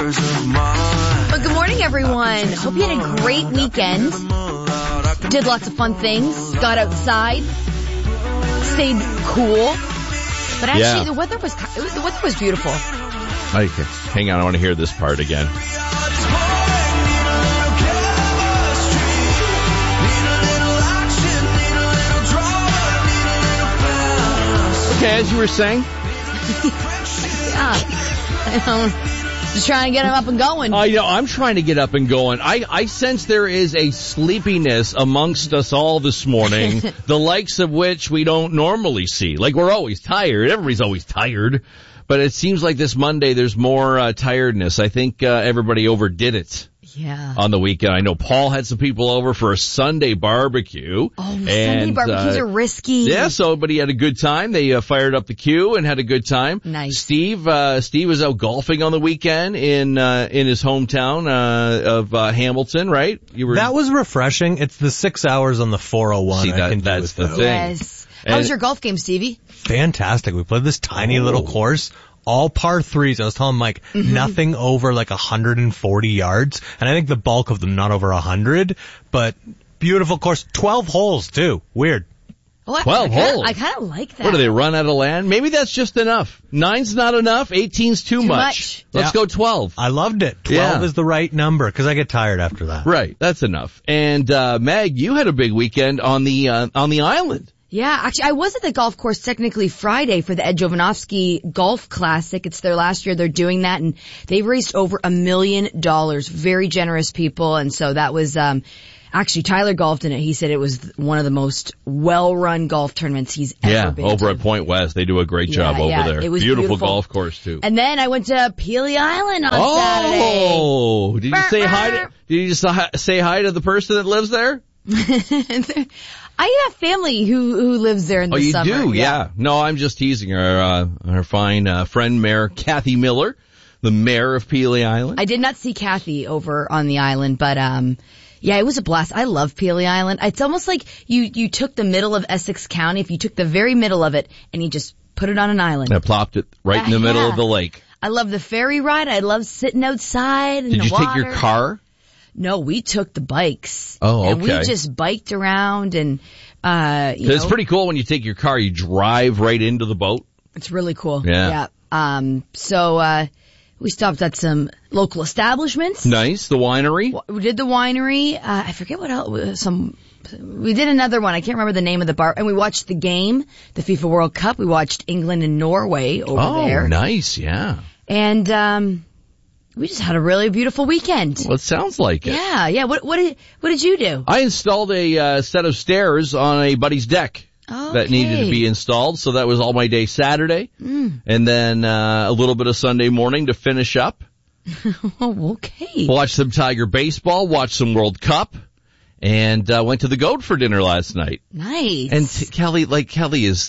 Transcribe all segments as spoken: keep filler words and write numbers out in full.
Well, good morning, everyone. Hope you had a great weekend. Did lots of fun things. Got outside. Stayed cool. But actually, Yeah. the weather was it was the weather was beautiful. Okay, hang on, I want to hear this part again. Okay, as you were saying. Yeah. I don't, just trying to get them up and going. I know, I'm trying to get up and going. I, I sense there is a sleepiness amongst us all this morning, the likes of which we don't normally see. Like, we're always tired. Everybody's always tired. But it seems like this Monday there's more uh, tiredness. I think uh, everybody overdid it. Yeah. On the weekend. I know Paul had some people over for a Sunday barbecue. Oh, and, Sunday barbecues uh, are risky. Yeah, so, but he had a good time. They uh, fired up the queue and had a good time. Nice. Steve, uh, Steve was out golfing on the weekend in, uh, in his hometown, uh, of, uh, Hamilton, right? You were. That was refreshing. It's the six hours on the four oh one. See, that, I can do that's with the those. thing. Yes. How was your golf game, Stevie? Fantastic. We played this tiny Oh. little course. All par threes. I was telling Mike, Mm-hmm. nothing over like one hundred forty yards. And I think the bulk of them not over one hundred. But beautiful course. twelve holes, too. Weird. Well, I- twelve I kinda, holes. I kind of like that. What do they run out of land? Maybe that's just enough. Nine's not enough. eighteen's too, Too much. much. Let's Yeah. go twelve. I loved it. twelve Yeah. is the right number because I get tired after that. Right. That's enough. And, uh, Meg, you had a big weekend on the, uh, on the island. Yeah, actually, I was at the golf course technically Friday for the Ed Jovanovski Golf Classic. It's their last year they're doing that, and they've raised over a million dollars. Very generous people, and so that was, um, actually Tyler golfed in it. He said it was one of the most well-run golf tournaments he's ever Yeah, been over to. at Point West. They do a great job Yeah, over yeah, there. it was beautiful, beautiful. golf course, too. And then I went to Peely Island on Oh, did you Saturday. say hi to, did you just hi- say hi to the person that lives there? I have family who who lives there in the Oh, you summer. do? Yeah. No, I'm just teasing her, uh, our fine, uh, friend Mayor Kathy Miller, the mayor of Peely Island. I did not see Kathy over on the island, but um yeah, it was a blast. I love Peely Island. It's almost like you you took the middle of Essex County, if you took the very middle of it and you just put it on an island. I plopped it right in the Uh, middle yeah. of the lake. I love the ferry ride. I love sitting outside in Did the you water. take your car? No, we took the bikes. Oh, And we okay. just biked around and uh you It's know, pretty cool when you take your car, you drive right into the boat. it's really cool. Yeah. Yeah. Um so uh we stopped at some local establishments. Nice, the winery. We did the winery. Uh, I forget what else. Some. We did another one. I can't remember the name of the bar. And we watched the game, the FIFA World Cup. We watched England and Norway over Oh, there. nice, yeah. And um, we just had a really beautiful weekend. Well, it sounds like it. Yeah, yeah. What what did what did you do? I installed a uh, set of stairs on a buddy's deck. That needed to be installed, so that was all my day Saturday. Mm. And then uh, a little bit of Sunday morning to finish up. Oh, okay. Watch some Tiger baseball, watch some World Cup, and uh, went to the Goat for dinner last night. Nice. And t- Kelly, like Kelly is,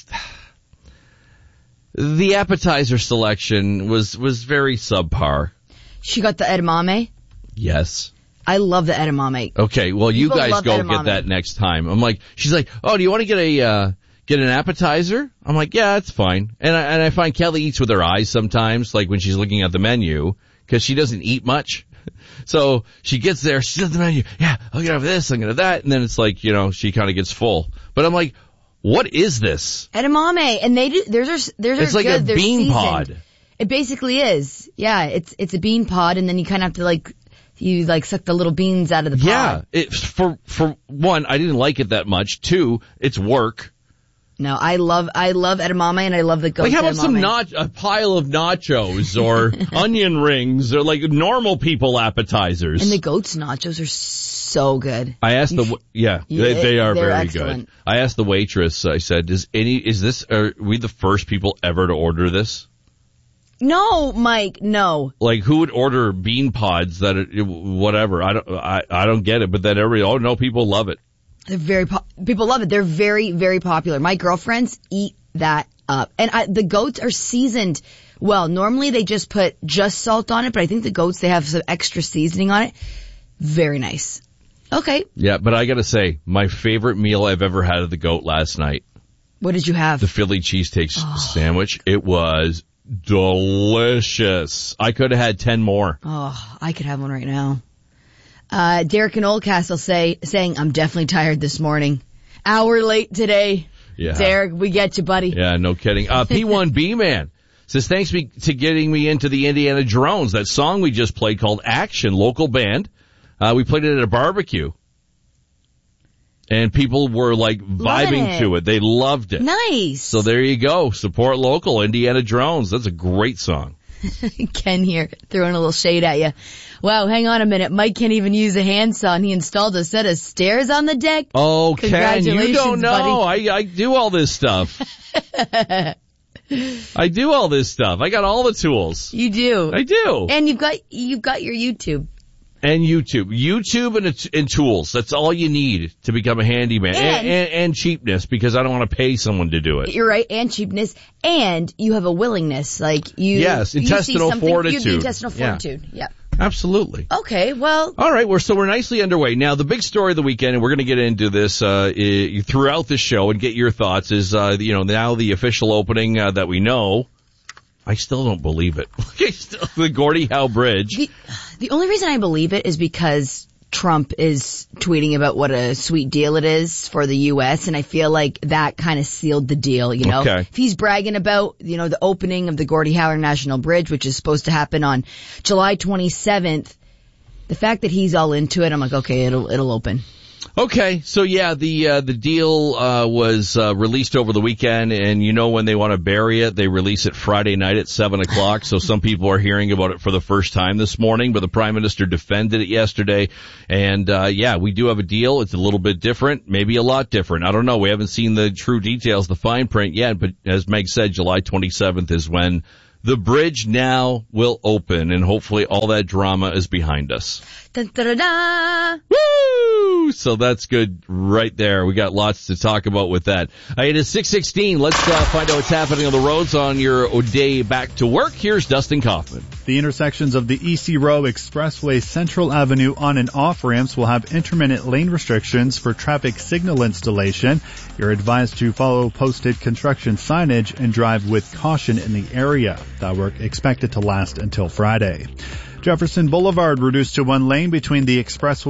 the appetizer selection was was very subpar. She got the edamame. Yes. I love the edamame. Okay, well, you People guys love go edamame. get that next time. I'm like, she's like, oh, do you want to get a, uh, get an appetizer? I'm like, yeah, that's fine. And I, and I find Kelly eats with her eyes sometimes, like when she's looking at the menu, because she doesn't eat much. So she gets there, she's at the menu, yeah, I'm gonna have this, I'm gonna have that, and then it's like, you know, she kind of gets full. But I'm like, what is this? Edamame, and they do. Theirs are theirs It's are like good. a They're bean seasoned. pod. It basically is. Yeah, it's it's a bean pod, and then you kind of have to like you like suck the little beans out of the pod. Yeah, it, for for one, I didn't like it that much. Two, it's work. No, I love I love edamame, and I love the goat Like, how about edamame. some nach- a pile of nachos or onion rings or like normal people appetizers? And the goat's nachos are so good. I asked the w- yeah, Yeah, they, they are they're very excellent. good. I asked the waitress. I said, "Does any is this are we the first people ever to order this? No, Mike, no. Like, who would order bean pods that are, whatever? I don't I I don't get it. But then everybody, oh no, people love it. They're very po- people love it. They're very very popular. My girlfriends eat that up, and I, the goats are seasoned well. Normally they just put just salt on it, but I think the goats they have some extra seasoning on it. Very nice. Okay, Yeah, but I got to say, my favorite meal I've ever had at the Goat last night, what did you have? the Philly cheesesteak Oh. sandwich. It was delicious. I could have had ten more. Oh, I could have one right now. Uh, Derek in Oldcastle say, saying, I'm definitely tired this morning. Hour late today. Yeah. Derek, we get you, buddy. Yeah, no kidding. Uh, P one B Man says, thanks me to getting me into the Indiana Drones. That song we just played called Action, local band. Uh, we played it at a barbecue. And people were like vibing it. to it. They loved it. Nice. So there you go. Support local, Indiana Drones. That's a great song. Ken here, throwing a little shade at you. Wow, hang on a minute. Mike can't even use a handsaw, and he installed a set of stairs on the deck. Oh, Ken, Congratulations, you don't know. buddy. I, I do all this stuff. I do all this stuff. I got all the tools. You do. I do. And you've got, you've got your YouTube. And YouTube. YouTube and, and tools. That's all you need to become a handyman. And, and, and, and cheapness, because I don't want to pay someone to do it. You're right, and cheapness. And you have a willingness. Like, you. Yes, intestinal you see fortitude. You have the intestinal Yeah. fortitude. Yeah. Absolutely. Okay, well. All right, we're, so we're nicely underway. Now, the big story of the weekend, and we're going to get into this uh, I- throughout the show and get your thoughts, is, uh, you know, now the official opening uh, that we know. I still don't believe it. Still, the Gordie Howe Bridge. The, the only reason I believe it is because Trump is tweeting about what a sweet deal it is for the U S, and I feel like that kind of sealed the deal, you know. Okay. If he's bragging about, you know, the opening of the Gordie Howe International Bridge, which is supposed to happen on July twenty-seventh, the fact that he's all into it, I'm like, okay, it'll it'll open. Okay, so yeah, the uh, the deal uh, was uh, released over the weekend, and you know when they want to bury it, they release it Friday night at seven o'clock. So some people are hearing about it for the first time this morning, but the Prime Minister defended it yesterday. And uh, yeah, we do have a deal. It's a little bit different, maybe a lot different. I don't know. We haven't seen the true details, the fine print yet. But as Meg said, July twenty-seventh is when the bridge now will open, and hopefully all that drama is behind us. Dun, da, da, da. Woo! So that's good right there. We got lots to talk about with that. Uh, it is six sixteen. Let's uh, find out what's happening on the roads on your day back to work. Here's Dustin Kaufman. The intersections of the E C Row Expressway Central Avenue on and off ramps will have intermittent lane restrictions for traffic signal installation. You're advised to follow posted construction signage and drive with caution in the area. That work expected to last until Friday. Jefferson Boulevard reduced to one lane between the expressway